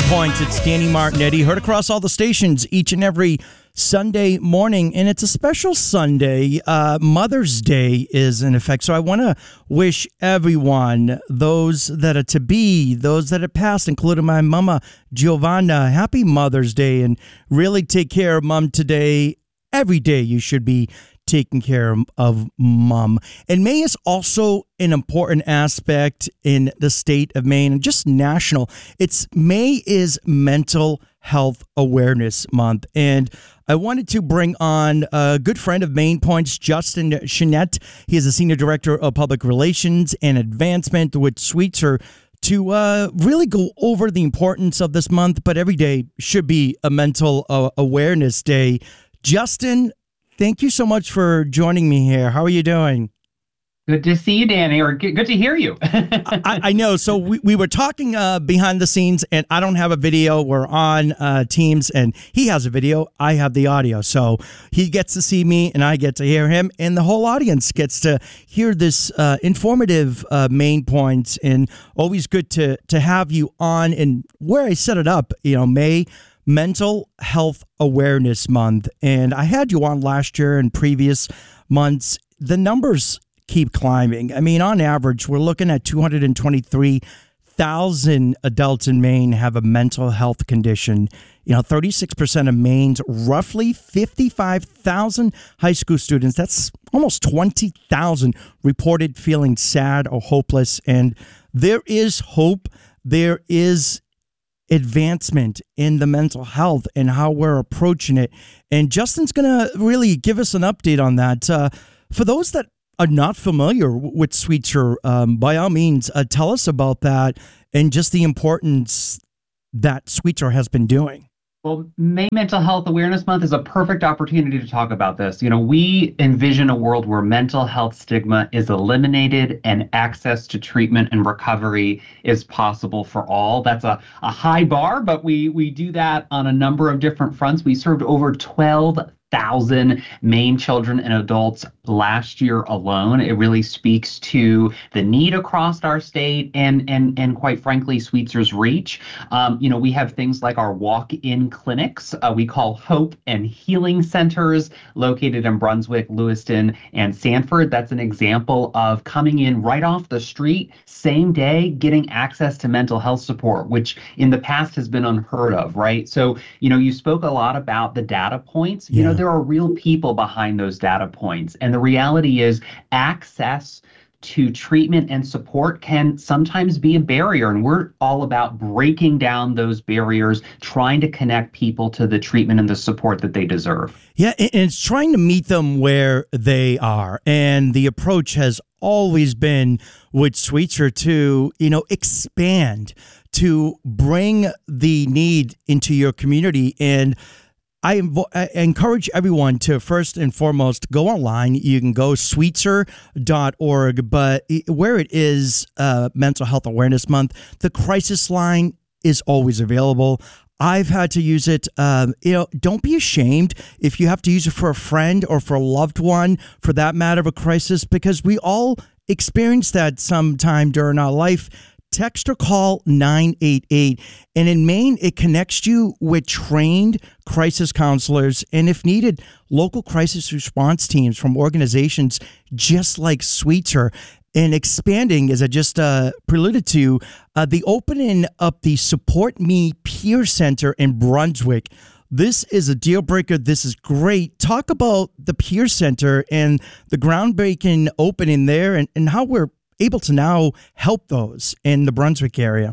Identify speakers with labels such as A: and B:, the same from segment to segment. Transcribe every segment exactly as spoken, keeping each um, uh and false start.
A: Points. It's Danny Martinetti, heard across all the stations each and every Sunday morning, and it's a special Sunday. Uh, Mother's Day is in effect, so I want to wish everyone, those that are to be, those that are past, including my mama, Giovanna, happy Mother's Day, and really take care of Mom today. Every day you should be taking care of Mom. And May is also an important aspect in the state of Maine and just national. It's May is Mental Health Awareness Month. And I wanted to bring on a good friend of Maine Points, Justin Chenette. He is a Senior Director of Public Relations and Advancement with Sweetser, to uh, really go over the importance of this month. But every day should be a Mental uh, Awareness Day. Justin, thank you so much for joining me here. How are you doing?
B: Good to see you, Danny, or good to hear you.
A: I, I know. So we, we were talking uh, behind the scenes, and I don't have a video. We're on uh, Teams, and he has a video. I have the audio. So he gets to see me, and I get to hear him, and the whole audience gets to hear this uh, informative uh, Maine Points, and always good to, to have you on. And where I set it up, you know, May Mental Health Awareness Month. And I had you on last year and previous months. The numbers keep climbing. I mean, on average, we're looking at two hundred twenty-three thousand adults in Maine have a mental health condition. You know, thirty-six percent of Maine's roughly fifty-five thousand high school students, that's almost twenty thousand, reported feeling sad or hopeless. And there is hope. There is advancement in the mental health and how we're approaching it. And Justin's going to really give us an update on that. Uh, for those that are not familiar with Sweetser, um, by all means, uh, tell us about that and just the importance that Sweetser has been doing.
B: Well, May Mental Health Awareness Month is a perfect opportunity to talk about this. You know, we envision a world where mental health stigma is eliminated and access to treatment and recovery is possible for all. That's a, a high bar, but we, we do that on a number of different fronts. We served over twelve thousand Maine children and adults last year alone. It really speaks to the need across our state and and and quite frankly, Sweetser's reach. Um, you know, we have things like our walk-in clinics. Uh, we call Hope and Healing Centers, located in Brunswick, Lewiston, and Sanford. That's an example of coming in right off the street, same day, getting access to mental health support, which in the past has been unheard of, right? So, you know, you spoke a lot about the data points. You
A: Yeah.
B: know, there are real people behind those data points. And the reality is access to treatment and support can sometimes be a barrier. And we're all about breaking down those barriers, trying to connect people to the treatment and the support that they deserve.
A: Yeah, and it's trying to meet them where they are. And the approach has always been with Sweetser to, you know, expand, to bring the need into your community. And I, invo- I encourage everyone to first and foremost go online. You can go sweetser dot org, but where it is uh, Mental Health Awareness Month, the crisis line is always available. I've had to use it. Um, you know, don't be ashamed if you have to use it for a friend or for a loved one, for that matter of a crisis, because we all experience that sometime during our life. Text or call nine eight eight. And in Maine, it connects you with trained crisis counselors and, if needed, local crisis response teams from organizations just like Sweetser. And expanding, as I just uh, preluded to, uh, the opening up the Support Me Peer Center in Brunswick. This is a deal breaker. This is great. Talk about the Peer Center and the groundbreaking opening there, and, and how we're able to now help those in the Brunswick area.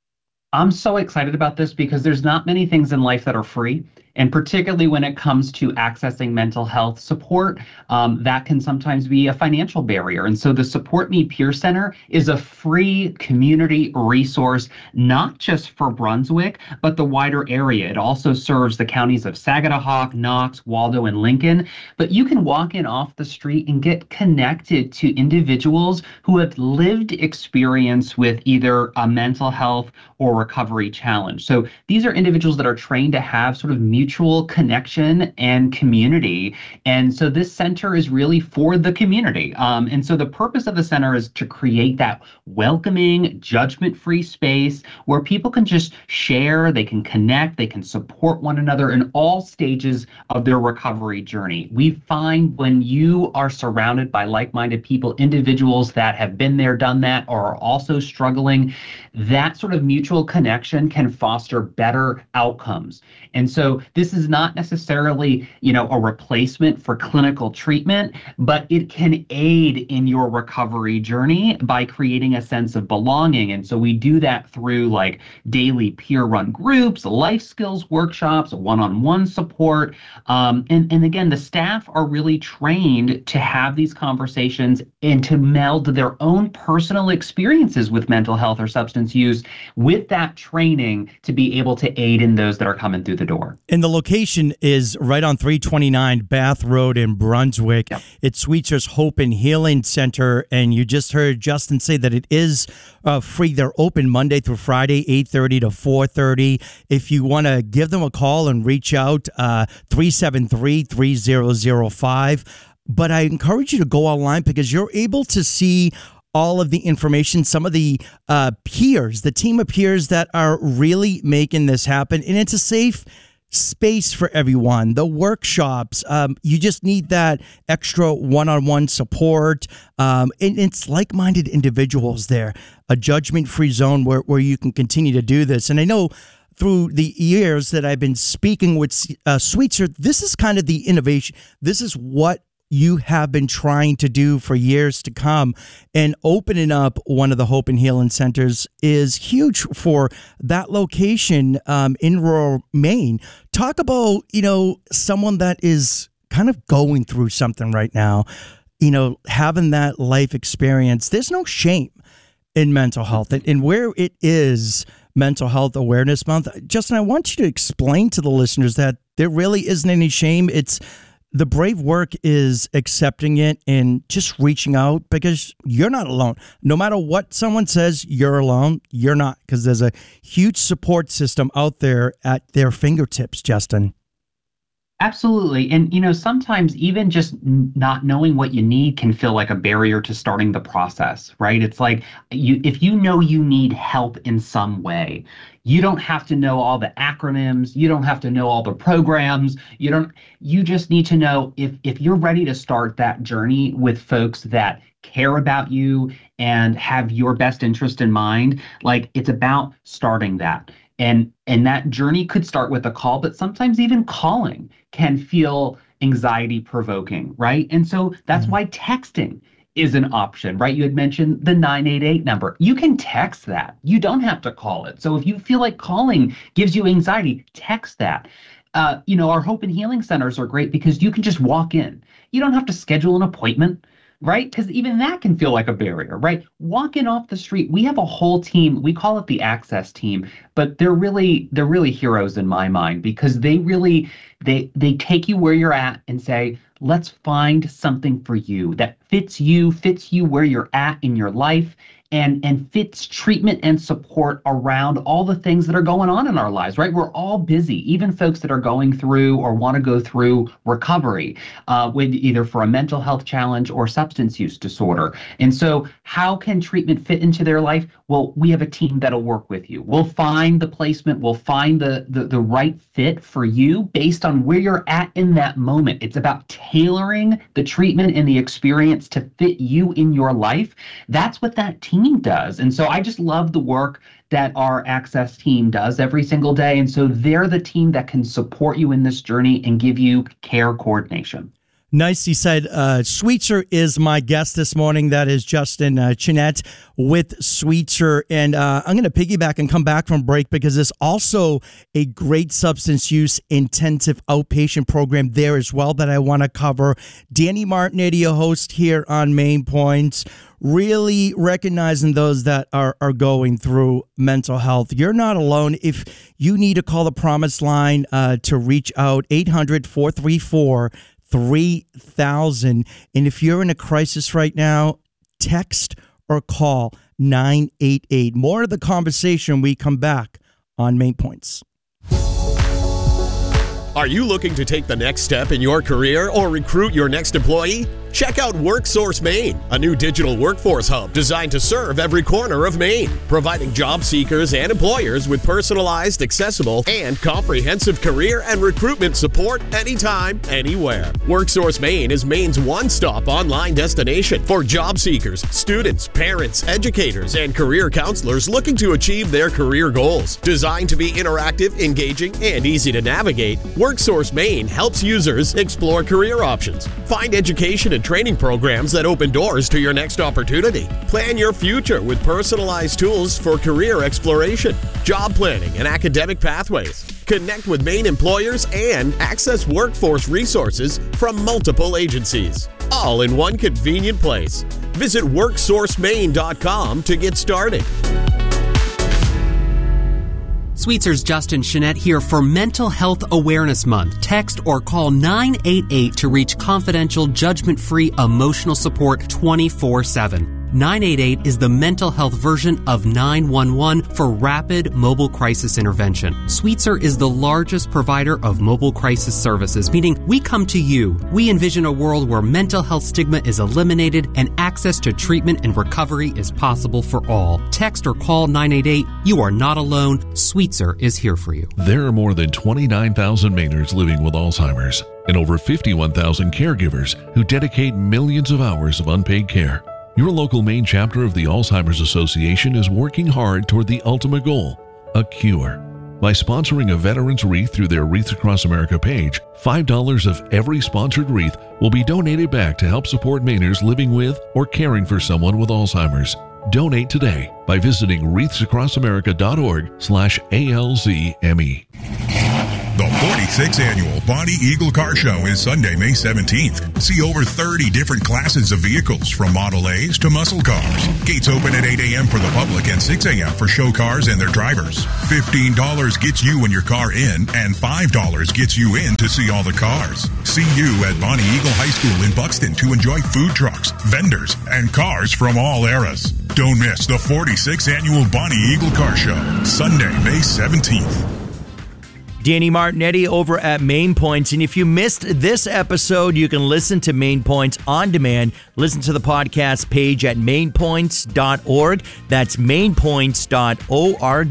B: I'm so excited about this because there's not many things in life that are free. And particularly when it comes to accessing mental health support, um, that can sometimes be a financial barrier. And so the Support Me Peer Center is a free community resource, not just for Brunswick, but the wider area. It also serves the counties of Sagadahoc, Knox, Waldo, and Lincoln. But you can walk in off the street and get connected to individuals who have lived experience with either a mental health or recovery challenge. So these are individuals that are trained to have sort of mutual connection and community. And so this center is really for the community. Um, and so the purpose of the center is to create that welcoming, judgment-free space where people can just share, they can connect, they can support one another in all stages of their recovery journey. We find when you are surrounded by like-minded people, individuals that have been there, done that, or are also struggling, that sort of mutual connection can foster better outcomes. And so this is not necessarily, you know, a replacement for clinical treatment, but it can aid in your recovery journey by creating a sense of belonging. And so we do that through like daily peer-run groups, life skills workshops, one-on-one support. Um, and, and again, the staff are really trained to have these conversations and to meld their own personal experiences with mental health or substance use with that training to be able to aid in those that are coming through the door.
A: And the location is right on three twenty-nine Bath Road in Brunswick. Yep. It's Sweetzer's Hope and Healing Center. And you just heard Justin say that it is uh, free. They're open Monday through Friday, eight thirty to four thirty. If you want to give them a call and reach out, uh, three seven three, three zero zero five. But I encourage you to go online because you're able to see all of the information, some of the uh, peers, the team of peers that are really making this happen. And it's a safe space for everyone. The workshops, um, you just need that extra one-on-one support. Um, and it's like-minded individuals there, a judgment-free zone where, where you can continue to do this. And I know through the years that I've been speaking with uh, Sweetzer, this is kind of the innovation. This is what you have been trying to do for years to come, and opening up one of the Hope and Healing Centers is huge for that location um, in rural Maine. Talk about, you know, someone that is kind of going through something right now, you know, having that life experience. There's no shame in mental health, and, and where it is Mental Health Awareness Month. Justin, I want you to explain to the listeners that there really isn't any shame. It's the brave work is accepting it and just reaching out because you're not alone. No matter what someone says, you're alone. You're not, because there's a huge support system out there at their fingertips, Justin.
B: Absolutely. And, you know, sometimes even just n- not knowing what you need can feel like a barrier to starting the process, right? It's like you, if you know you need help in some way, you don't have to know all the acronyms. You don't have to know all the programs. You don't, you just need to know if, if you're ready to start that journey with folks that care about you and have your best interest in mind, like it's about starting that. And and that journey could start with a call, but sometimes even calling can feel anxiety provoking, right? And so that's mm-hmm. why texting is an option, right? You had mentioned the nine eight eight number. You can text that. You don't have to call it. So if you feel like calling gives you anxiety, text that. Uh, you know, our Hope and Healing Centers are great because you can just walk in. You don't have to schedule an appointment, right? Because even that can feel like a barrier, right? Walking off the street, we have a whole team. We call it the Access team, but they're really they're really heroes in my mind because they really they they take you where you're at and say, let's find something for you that fits you, fits you where you're at in your life. And, and fits treatment and support around all the things that are going on in our lives, right? We're all busy, even folks that are going through or want to go through recovery, uh, with either for a mental health challenge or substance use disorder. And so how can treatment fit into their life? Well, we have a team that'll work with you. We'll find the placement, we'll find the, the, the right fit for you based on where you're at in that moment. It's about tailoring the treatment and the experience to fit you in your life. That's what that team does. And so I just love the work that our Access team does every single day. And so they're the team that can support you in this journey and give you care coordination.
A: Nicely said. Uh, Sweetzer is my guest this morning. That is Justin uh, Chinette with Sweetzer. And uh, I'm going to piggyback and come back from break because there's also a great substance use intensive outpatient program there as well that I want to cover. Danny Martinetti, a host here on Main Points, really recognizing those that are, are going through mental health. You're not alone. If you need to call the Promise Line uh, to reach out, eight hundred, four three four, three thousand. And if you're in a crisis right now, text or call nine eight eight. More of the conversation when we come back on Main Points.
C: Are you looking to take the next step in your career or recruit your next employee? Check out WorkSource Maine, a new digital workforce hub designed to serve every corner of Maine, providing job seekers and employers with personalized, accessible, and comprehensive career and recruitment support anytime, anywhere. WorkSource Maine is Maine's one-stop online destination for job seekers, students, parents, educators, and career counselors looking to achieve their career goals. Designed to be interactive, engaging, and easy to navigate, WorkSource Maine helps users explore career options, find education and training programs that open doors to your next opportunity. Plan your future with personalized tools for career exploration, job planning, and academic pathways. Connect with Maine employers and access workforce resources from multiple agencies, all in one convenient place. Visit work source maine dot com to get started.
D: Sweetser's Justin Chenette here for Mental Health Awareness Month. Text or call nine eight eight to reach confidential, judgment-free emotional support twenty-four seven. nine eight eight is the mental health version of nine one one for rapid mobile crisis intervention. Sweetser is the largest provider of mobile crisis services, meaning we come to you. We envision a world where mental health stigma is eliminated and access to treatment and recovery is possible for all. Text or call nine eight eight. You are not alone. Sweetser is here for you.
E: There are more than twenty-nine thousand Mainers living with Alzheimer's and over fifty-one thousand caregivers who dedicate millions of hours of unpaid care. Your local Maine chapter of the Alzheimer's Association is working hard toward the ultimate goal, a cure. By sponsoring a veteran's wreath through their Wreaths Across America page, five dollars of every sponsored wreath will be donated back to help support Mainers living with or caring for someone with Alzheimer's. Donate today by visiting wreaths across america dot org slash A L Z M E.
F: The forty-sixth Annual Bonnie Eagle Car Show is Sunday, May seventeenth. See over thirty different classes of vehicles, from Model A's to muscle cars. Gates open at eight a.m. for the public and six a.m. for show cars and their drivers. fifteen dollars gets you and your car in, and five dollars gets you in to see all the cars. See you at Bonnie Eagle High School in Buxton to enjoy food trucks, vendors, and cars from all eras. Don't miss the forty-sixth Annual Bonnie Eagle Car Show, Sunday, May seventeenth.
A: Danny Martinetti over at Main Points. And if you missed this episode, you can listen to Main Points on demand. Listen to the podcast page at main points dot org. That's main points dot org.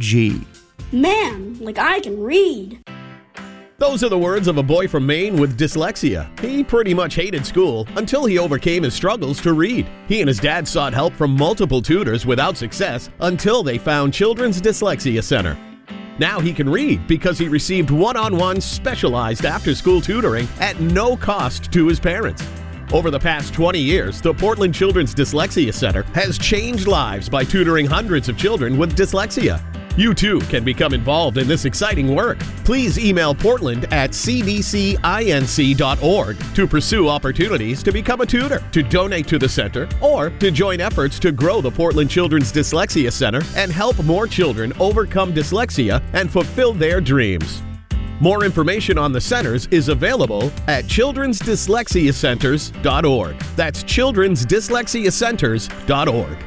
G: Man, like I can read.
C: Those are the words of a boy from Maine with dyslexia. He pretty much hated school until he overcame his struggles to read. He and his dad sought help from multiple tutors without success until they found Children's Dyslexia Center. Now he can read because he received one-on-one specialized after-school tutoring at no cost to his parents. Over the past twenty years, the Portland Children's Dyslexia Center has changed lives by tutoring hundreds of children with dyslexia. You too can become involved in this exciting work. Please email Portland at c d c inc dot org to pursue opportunities to become a tutor, to donate to the center, or to join efforts to grow the Portland Children's Dyslexia Center and help more children overcome dyslexia and fulfill their dreams. More information on the centers is available at children's dyslexia centers dot org. That's children's dyslexia centers dot org.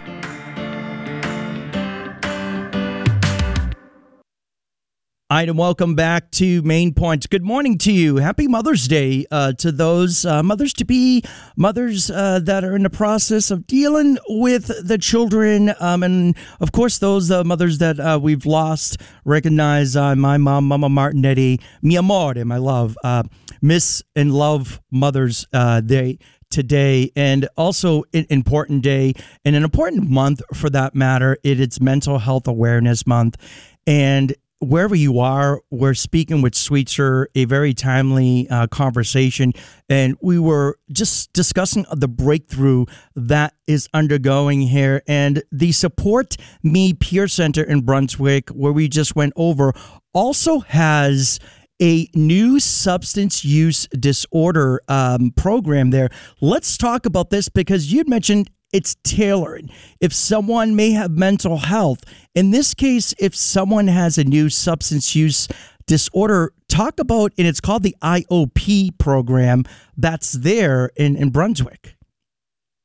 A: All right, and welcome back to Main Points. Good morning to you. Happy Mother's Day uh, to those uh, mothers-to-be, mothers uh, that are in the process of dealing with the children. Um, and, of course, those uh, mothers that uh, we've lost. Recognize uh, my mom, Mama Martinetti, mi amore, my love. Uh, miss and love Mother's uh, Day today, and also an important day and an important month for that matter. It, it's Mental Health Awareness Month. And wherever you are, we're speaking with Sweetser, a very timely uh, conversation, and we were just discussing the breakthrough that is undergoing here, and the Support Me Peer Center in Brunswick, where we just went over, also has a new substance use disorder um, program there. Let's talk about this because you'd mentioned it's tailored. If someone may have mental health, in this case, if someone has a new substance use disorder, talk about, and it's called the I O P program that's there in, in Brunswick.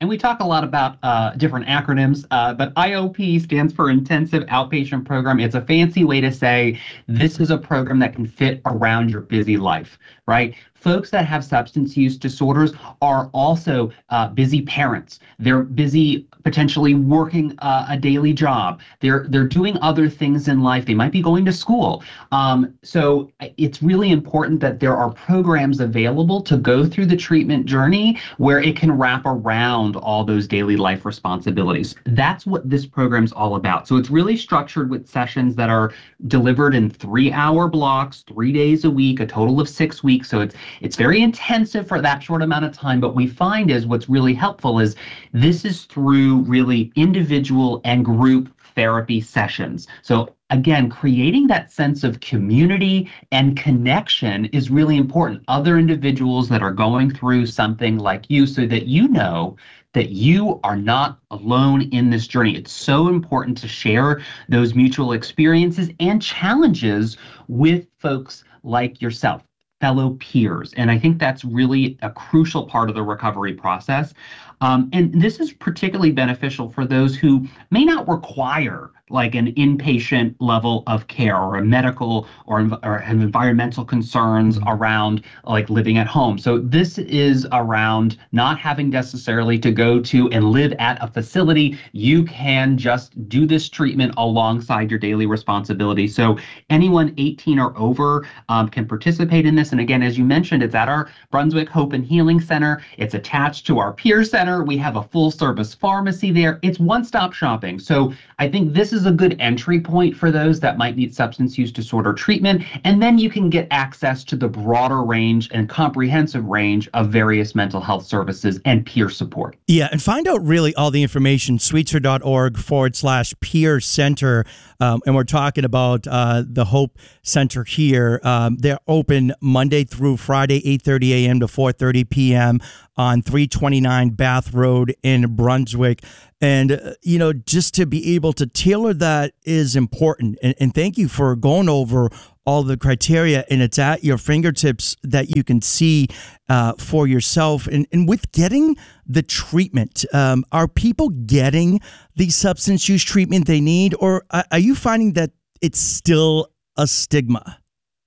B: And we talk a lot about uh, different acronyms, uh, but I O P stands for Intensive Outpatient Program. It's a fancy way to say this is a program that can fit around your busy life, right? Folks that have substance use disorders are also uh, busy parents. They're busy potentially working uh, a daily job. They're they're doing other things in life. They might be going to school. Um, so it's really important that there are programs available to go through the treatment journey where it can wrap around all those daily life responsibilities. That's what this program's all about. So it's really structured with sessions that are delivered in three-hour blocks, three days a week, a total of six weeks. So it's It's very intensive for that short amount of time. But we find is what's really helpful is this is through really individual and group therapy sessions. So again, creating that sense of community and connection is really important. Other individuals that are going through something like you, so that you know that you are not alone in this journey. It's so important to share those mutual experiences and challenges with folks like yourself, fellow peers. And I think that's really a crucial part of the recovery process. Um, and this is particularly beneficial for those who may not require like an inpatient level of care or a medical or, or have environmental concerns around like living at home. So this is around not having necessarily to go to and live at a facility. You can just do this treatment alongside your daily responsibility. So anyone eighteen or over um, can participate in this. And again, as you mentioned, it's at our Brunswick Hope and Healing Center. It's attached to our peer center. We have a full service pharmacy there. It's one-stop shopping. So I think this is a good entry point for those that might need substance use disorder treatment. And then you can get access to the broader range and comprehensive range of various mental health services and peer support.
A: Yeah, and find out really all the information, sweetser.org forward slash peer center. Um, and we're talking about uh, the Hope Center here. Um, they're open Monday through Friday, eight thirty a.m. to four thirty p.m. on three twenty-nine Bath Road in Brunswick. And, uh, you know, just to be able to tailor that is important. And, and thank you for going over all the criteria, and it's at your fingertips that you can see uh, for yourself. And, and with getting the treatment, um, are people getting the substance use treatment they need, or are you finding that it's still a stigma?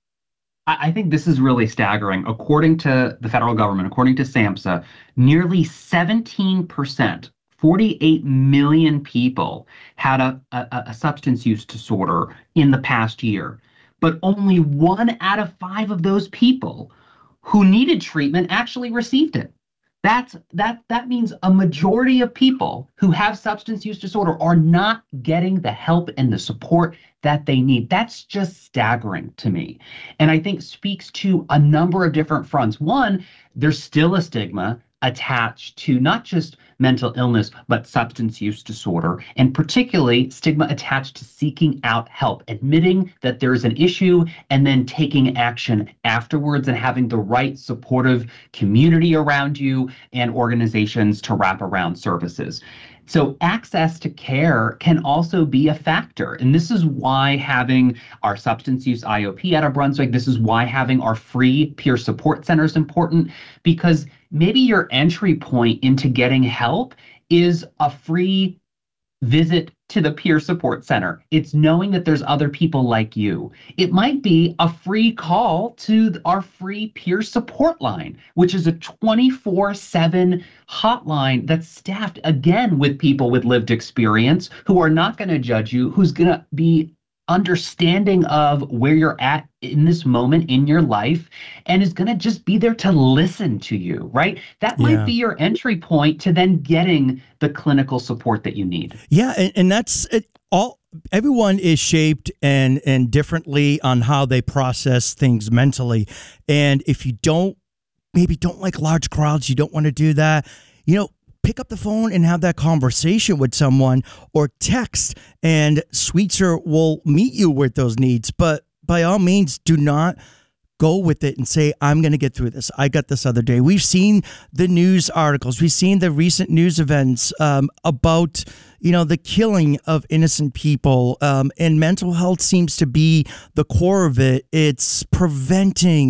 B: I think this is really staggering. According to the federal government, according to SAMHSA, nearly seventeen percent, forty-eight million people had a, a, a substance use disorder in the past year. But only one out of five of those people who needed treatment actually received it. That's that that means a majority of people who have substance use disorder are not getting the help and the support that they need. That's just staggering to me. And I think speaks to a number of different fronts. One, there's still a stigma attached to not just mental illness, but substance use disorder, and particularly stigma attached to seeking out help, admitting that there is an issue and then taking action afterwards and having the right supportive community around you and organizations to wrap around services. So access to care can also be a factor. And this is why having our substance use I O P at our Brunswick, this is why having our free peer support center is important, because maybe your entry point into getting help is a free visit to the peer support center. It's knowing that there's other people like you. It might be a free call to our free peer support line, which is a twenty-four seven hotline that's staffed again with people with lived experience who are not going to judge you, who's going to be understanding of where you're at in this moment in your life, and is going to just be there to listen to you, right? That might
A: Yeah.
B: be your entry point to then getting the clinical support that you need.
A: Yeah, and, and that's it. All everyone is shaped and and differently on how they process things mentally. And if you don't, maybe don't like large crowds, you don't want to do that, you know, pick up the phone and have that conversation with someone, or text, and Sweetser will meet you with those needs. But by all means, do not go with it and say, I'm going to get through this. I got this other day. We've seen the news articles. We've seen the recent news events um, about, you know, the killing of innocent people. Um, and mental health seems to be the core of it. It's preventing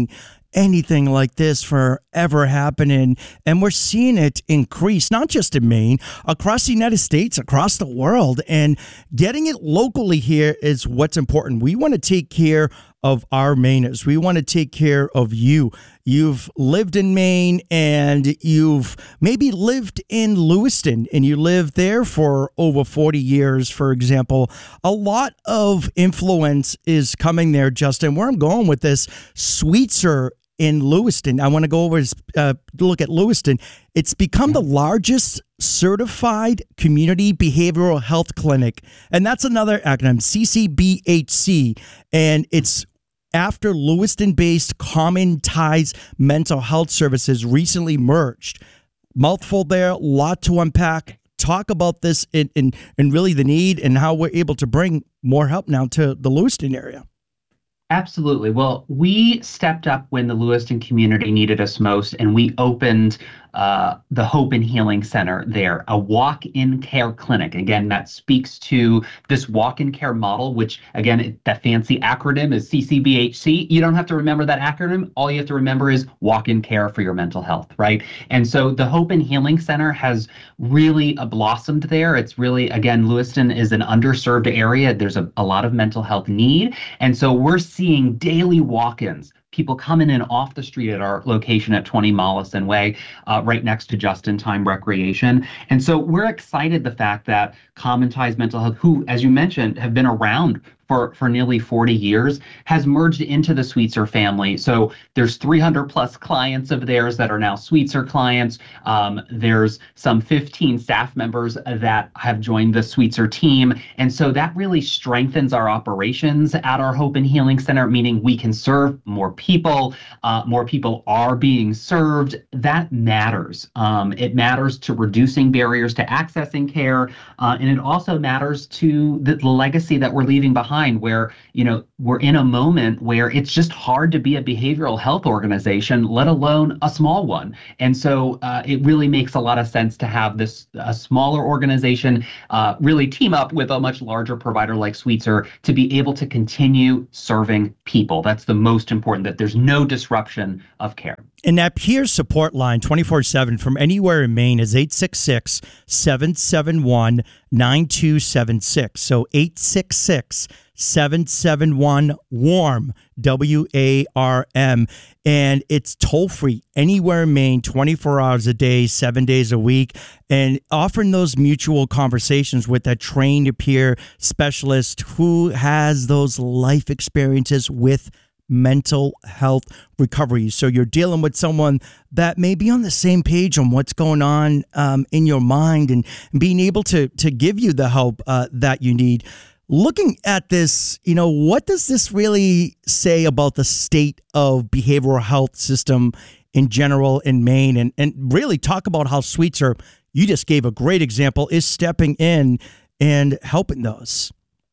A: anything like this forever happening. And we're seeing it increase, not just in Maine, across the United States, across the world. And getting it locally here is what's important. We want to take care of our Mainers. We want to take care of you. You've lived in Maine and you've maybe lived in Lewiston and you lived there for over forty years, for example. A lot of influence is coming there, Justin. Where I'm going with this, Sweetser in Lewiston. I want to go over uh, look at Lewiston. It's become the largest certified community behavioral health clinic. And that's another acronym, C C B H C. And it's after Lewiston-based Common Ties Mental Health Services recently merged. Mouthful there, lot to unpack. Talk about this and, and, and really the need and how we're able to bring more help now to the Lewiston area.
B: Absolutely. Well, we stepped up when the Lewiston community needed us most, and we opened uh, the Hope and Healing Center there, a walk-in care clinic. Again, that speaks to this walk-in care model, which, again, it, that fancy acronym is C C B H C. You don't have to remember that acronym. All you have to remember is walk-in care for your mental health, right? And so the Hope and Healing Center has really uh, blossomed there. It's really, again, Lewiston is an underserved area. There's a, a lot of mental health need. And so we're seeing daily walk-ins, people coming in off the street at our location at twenty Mollison Way, uh, right next to Just in Time Recreation. And so we're excited the fact that Common Ties Mental Health, who, as you mentioned, have been around for, for nearly forty years, has merged into the Sweetser family. So there's three hundred plus clients of theirs that are now Sweetser clients. Um, there's some fifteen staff members that have joined the Sweetser team. And so that really strengthens our operations at our Hope and Healing Center, meaning we can serve more people. Uh, more people are being served. That matters. Um, it matters to reducing barriers to accessing care. Uh, and it also matters to the legacy that we're leaving behind, where, you know, we're in a moment where it's just hard to be a behavioral health organization, let alone a small one. And so uh, it really makes a lot of sense to have this a smaller organization uh, really team up with a much larger provider like Sweetser to be able to continue serving people. That's the most important, that there's no disruption of care.
A: And that peer support line twenty-four seven from anywhere in Maine is eight six six, seven seven one, nine two seven six. So eight six six, seven seven one, WARM, W A R M. And it's toll free anywhere in Maine, twenty-four hours a day, seven days a week. And offering those mutual conversations with a trained peer specialist who has those life experiences with mental health recovery. So you're dealing with someone that may be on the same page on what's going on um, in your mind, and being able to to give you the help uh, that you need. Looking at this, you know, what does this really say about the state of behavioral health system in general in Maine? And, and really talk about how Sweetser, you just gave a great example, is stepping in and helping those.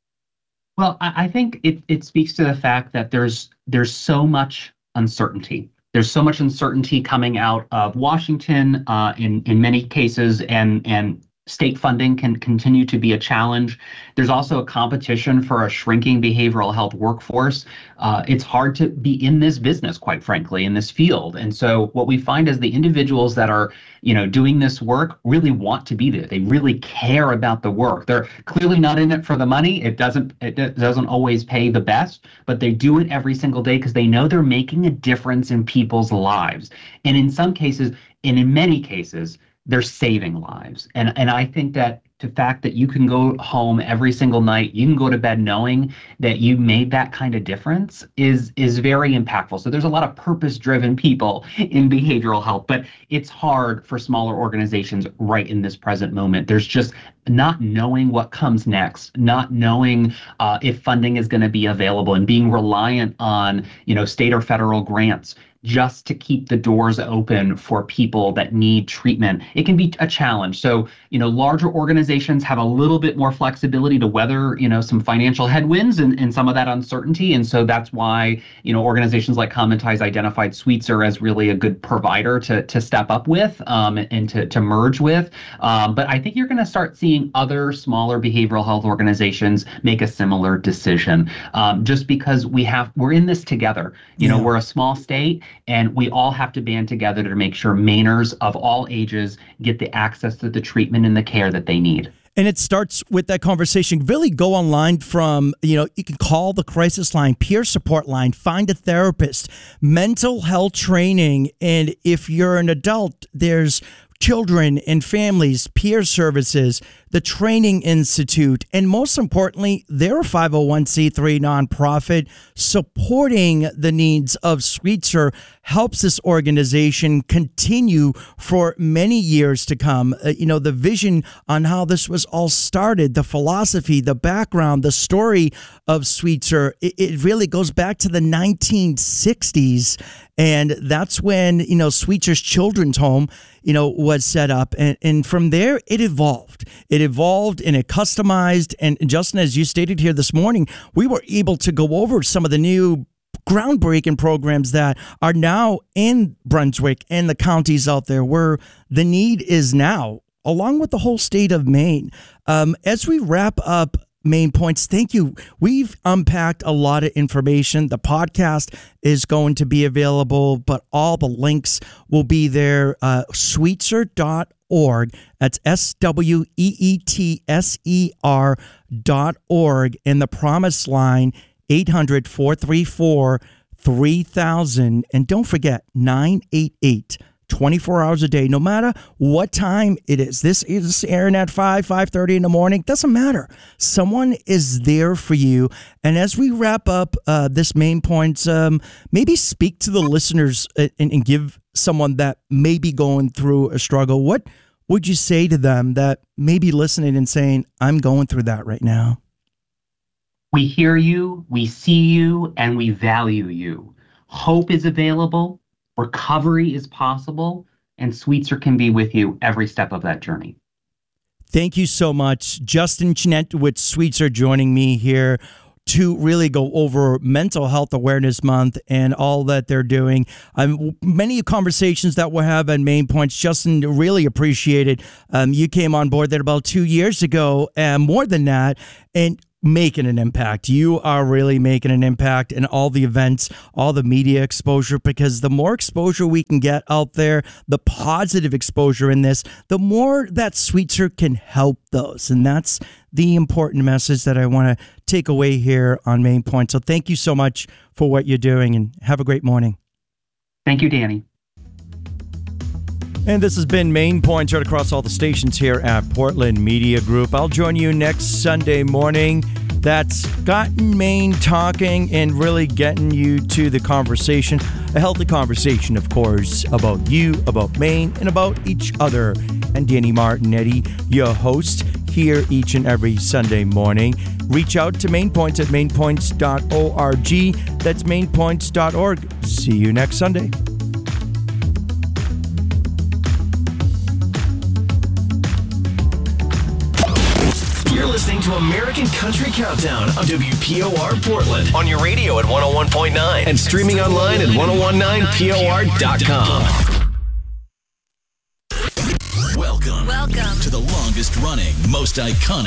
B: Well, I think it, it speaks to the fact that there's there's so much uncertainty. There's so much uncertainty coming out of Washington uh, in in many cases, and and state funding can continue to be a challenge. There's also a competition for a shrinking behavioral health workforce. Uh, it's hard to be in this business, quite frankly, in this field. And so what we find is the individuals that are, you know, doing this work really want to be there. They really care about the work. They're clearly not in it for the money. It doesn't it doesn't always pay the best, but they do it every single day because they know they're making a difference in people's lives. And in some cases, and in many cases, they're saving lives. And and I think that the fact that you can go home every single night, you can go to bed knowing that you made that kind of difference is is very impactful. So there's a lot of purpose-driven people in behavioral health, but it's hard for smaller organizations right in this present moment. There's just not knowing what comes next, not knowing uh, if funding is going to be available, and being reliant on, you know, state or federal grants just to keep the doors open for people that need treatment. It can be a challenge. So, you know, larger organizations have a little bit more flexibility to weather, you know, some financial headwinds and, and some of that uncertainty. And so that's why, you know, organizations like Common Ties identified Sweetser as really a good provider to to step up with um, and to, to merge with. Um, but I think you're going to start seeing seeing other smaller behavioral health organizations make a similar decision. Um, just because we have, we're in this together. You yeah. know, we're a small state, and we all have to band together to make sure Mainers of all ages get the access to the treatment and the care that they need.
A: And it starts with that conversation. Really go online from, you know, you can call the crisis line, peer support line, find a therapist, mental health training. And if you're an adult, there's children and families, peer services, the Training Institute, and most importantly, they're a five oh one c three nonprofit supporting the needs of Sweetser, helps this organization continue for many years to come. Uh, you know, the vision on how this was all started, the philosophy, the background, the story of Sweetser, it, it really goes back to the nineteen sixties. And that's when, you know, Sweetser's Children's Home, you know, was set up. And, and from there, it evolved. It evolved and it customized. And Justin, as you stated here this morning, we were able to go over some of the new groundbreaking programs that are now in Brunswick and the counties out there where the need is now, along with the whole state of Maine. Um, as we wrap up Main Points, thank you. We've unpacked a lot of information. The podcast is going to be available, but all the links will be there. Uh, Sweetser dot org. That's S W E E T S E R dot org. And the Promise Line, eight hundred, four three four, three thousand. And don't forget, nine eight eight, twenty-four hours a day, no matter what time it is. This is airing at five, five thirty in the morning. Doesn't matter. Someone is there for you. And as we wrap up uh, this Main Points, um, maybe speak to the listeners and, and give someone that may be going through a struggle. What would you say to them that may be listening and saying, I'm going through that right now?
B: We hear you, we see you, and we value you. Hope is available. Recovery is possible, and Sweetser can be with you every step of that journey.
A: Thank you so much. Justin Chinette with Sweetser joining me here to really go over Mental Health Awareness Month and all that they're doing. Um, many conversations that we'll have on Main Points. Justin, really appreciate it. Um, you came on board there about two years ago, and more than that, and making an impact. You are really making an impact in all the events, all the media exposure, because the more exposure we can get out there, the positive exposure in this, the more that Sweetser can help those. And that's the important message that I want to take away here on Main Point. So thank you so much for what you're doing, and have a great morning.
B: Thank you, Danny.
A: And this has been Main Points right across all the stations here at Portland Media Group. I'll join you next Sunday morning. That's gotten Maine talking and really getting you to the conversation, a healthy conversation, of course, about you, about Maine, and about each other. And Danny Martinetti, your host, here each and every Sunday morning. Reach out to Main Points at main points dot org. That's main points dot org. See you next Sunday.
H: You're listening to American Country Countdown on W P O R Portland. On your radio at one oh one point nine and streaming online at ten nineteen P O R dot com.
I: Welcome. Welcome to the longest running, most iconic